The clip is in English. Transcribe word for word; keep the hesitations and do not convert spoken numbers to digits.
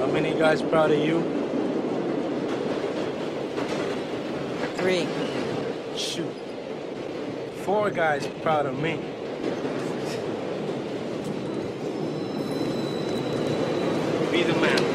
many guys proud of you? Three. Shoot. Four guys proud of me. Be the man.